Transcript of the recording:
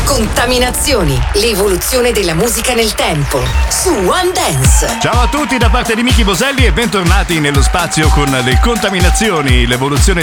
Contaminazioni, l'evoluzione della musica nel tempo. Su One Dance. Ciao a tutti da parte di Miki Boselli e bentornati nello spazio con le contaminazioni, l'evoluzione